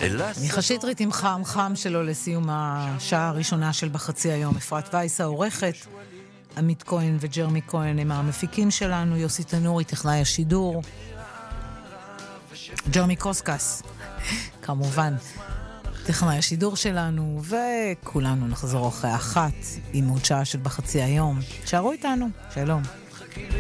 מיכה שטרית עם חם חם שלו לסיום השעה הראשונה של בחצי היום. אפרת וייס העורכת, עמית כהן וג'רמי כהן הם המפיקים שלנו, יוסי תנורי טכנאי השידור, ג'רמי קוסקס כמובן טכנאי השידור שלנו, וכולנו נחזור אחרי 1 עם עוד שעה של בחצי היום. שערו איתנו, שלום.